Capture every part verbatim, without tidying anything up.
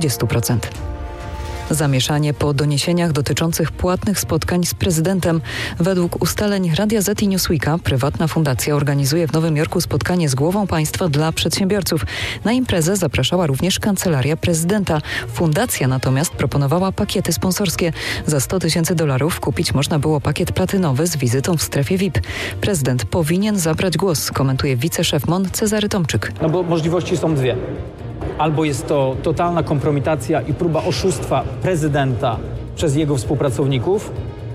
trzydzieści procent. Zamieszanie po doniesieniach dotyczących płatnych spotkań z prezydentem. Według ustaleń Radia Z i Newsweeka prywatna fundacja organizuje w Nowym Jorku spotkanie z głową państwa dla przedsiębiorców. Na imprezę zapraszała również kancelaria prezydenta. Fundacja natomiast proponowała pakiety sponsorskie. Za sto tysięcy dolarów kupić można było pakiet platynowy z wizytą w strefie V I P. Prezydent powinien zabrać głos, komentuje wiceszef M O N Cezary Tomczyk. No bo możliwości są dwie. Albo jest to totalna kompromitacja i próba oszustwa prezydenta przez jego współpracowników,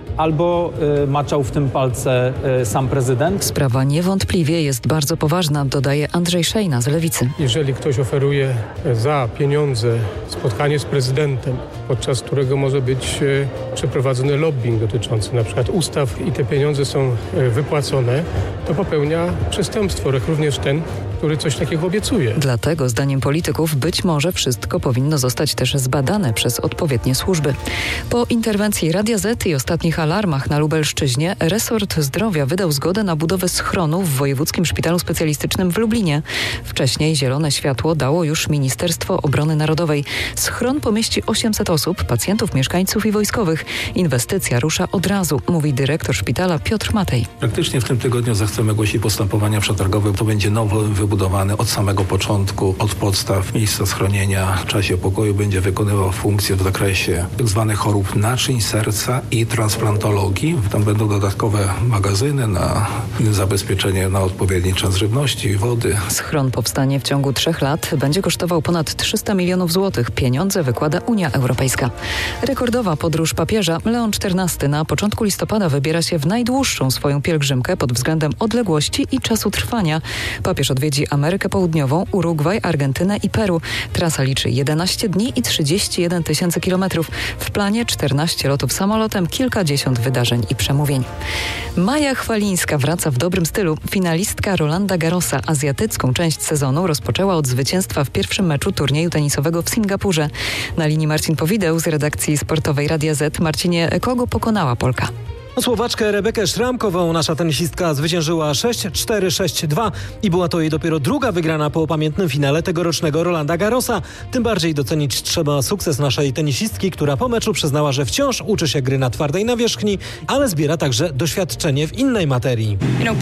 albo y, maczał w tym palce y, sam prezydent. Sprawa niewątpliwie jest bardzo poważna, dodaje Andrzej Szejna z Lewicy. Jeżeli ktoś oferuje za pieniądze spotkanie z prezydentem, podczas którego może być y, przeprowadzony lobbying dotyczący na przykład ustaw i te pieniądze są y, wypłacone, to popełnia przestępstwo, jak również ten, który coś takiego obiecuje. Dlatego zdaniem polityków być może wszystko powinno zostać też zbadane przez odpowiednie służby. Po interwencji Radia Z i ostatnich alarmach na Lubelszczyźnie resort zdrowia wydał zgodę na budowę schronu w Wojewódzkim Szpitalu Specjalistycznym w Lublinie. Wcześniej zielone światło dało już Ministerstwo Obrony Narodowej. Schron pomieści osiemset osób, pacjentów, mieszkańców i wojskowych. Inwestycja rusza od razu, mówi dyrektor szpitala Piotr Matej. Praktycznie w tym tygodniu zechcemy ogłosić postępowania przetargowe. To będzie nowo wybudowany od samego początku, od podstaw miejsca schronienia w czasie pokoju będzie wykonywał funkcje w zakresie tzw. chorób naczyń, serca i transplantologii. Tam będą dodatkowe magazyny na zabezpieczenie na odpowiedni czas żywności i wody. Schron powstanie w ciągu trzech lat. Będzie kosztował ponad trzysta milionów złotych. Pieniądze wykłada Unia Europejska. Rekordowa podróż papieża. Leon czternasty na początku listopada wybiera się w najdłuższą swoją pielgrzymkę pod względem odległości i czasu trwania. Papież odwiedzi Amerykę Południową, Urugwaj, Argentynę i Peru. Trasa liczy jedenaście dni i trzydzieści jeden tysięcy kilometrów. W planie czternaście lotów samolotem, kilkadziesiąt wydarzeń i przemówień. Maja Chwalińska wraca w dobrym stylu. Finalistka Rolanda Garrosa azjatycką część sezonu rozpoczęła od zwycięstwa w pierwszym meczu turnieju tenisowego w Singapurze. Na linii Marcin Powideł z redakcji sportowej Radia Z. Marcinie, kogo pokonała Polka? Słowaczkę Rebekę Szramkową nasza tenisistka zwyciężyła sześć cztery, sześć dwa i była to jej dopiero druga wygrana po pamiętnym finale tegorocznego Rolanda Garrosa. Tym bardziej docenić trzeba sukces naszej tenisistki, która po meczu przyznała, że wciąż uczy się gry na twardej nawierzchni, ale zbiera także doświadczenie w innej materii.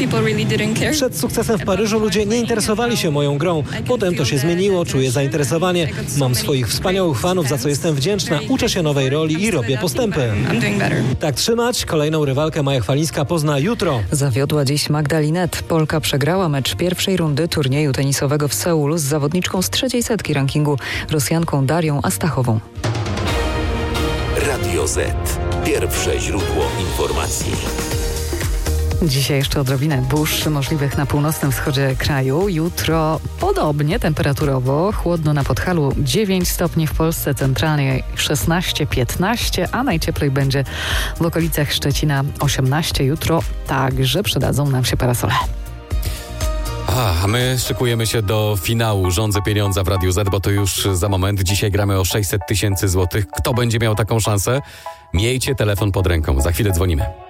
Przed sukcesem w Paryżu ludzie nie interesowali się moją grą. Potem to się zmieniło, czuję zainteresowanie. Mam swoich wspaniałych fanów, za co jestem wdzięczna. Uczę się nowej roli i robię postępy. Tak trzymać. Kolejną rywalkę Maja Chwalińska pozna jutro. Zawiodła dziś Magdalinet. Polka przegrała mecz pierwszej rundy turnieju tenisowego w Seulu z zawodniczką z trzeciej setki rankingu, Rosjanką Darią Astachową. Radio Z. Pierwsze źródło informacji. Dzisiaj jeszcze odrobinę burz możliwych na północnym wschodzie kraju. Jutro podobnie temperaturowo. Chłodno na Podhalu dziewięć stopni, w Polsce centralnej szesnaście piętnaście, a najcieplej będzie w okolicach Szczecina osiemnaście. Jutro także przydadzą nam się parasole. A my szykujemy się do finału Rządzę Pieniądza w Radiu Z, bo to już za moment. Dzisiaj gramy o sześćset tysięcy złotych. Kto będzie miał taką szansę? Miejcie telefon pod ręką. Za chwilę dzwonimy.